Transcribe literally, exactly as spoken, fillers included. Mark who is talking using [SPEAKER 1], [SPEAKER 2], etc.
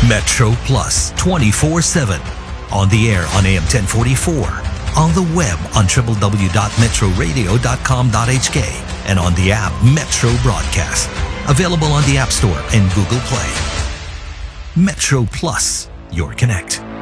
[SPEAKER 1] Metro Plus, twenty-four seven. On the air on A M ten forty-four. On the web on w w w dot metro radio dot com dot h k. And on the app Metro Broadcast. Available on the App Store and Google Play. Metro Plus, your connect.